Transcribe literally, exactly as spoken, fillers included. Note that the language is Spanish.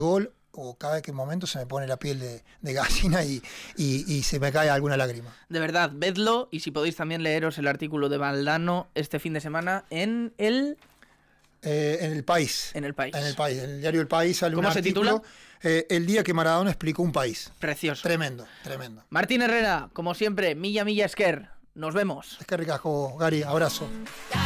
gol, o cada vez que momento se me pone la piel de, de gallina y, y, y se me cae alguna lágrima. De verdad, vedlo, y si podéis también leeros el artículo de Valdano este fin de semana en el... Eh, en El País. En El País. En El País. En el diario El País sale un ¿Cómo se artículo, titula? Eh, el día que Maradona explicó un país. Precioso. Tremendo, tremendo. Martín Herrera, como siempre, milla milla esker. Nos vemos. Es que ricajo, Gary, abrazo.